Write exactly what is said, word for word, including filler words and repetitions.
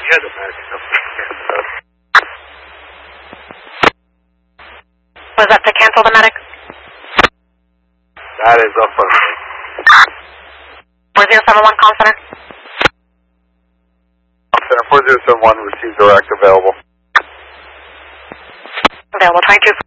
Yeah, the medic. Was that to cancel the medic? That is affirmative. four zero seven one, call center. Center four zero seven one, received direct available. Available, twenty-two.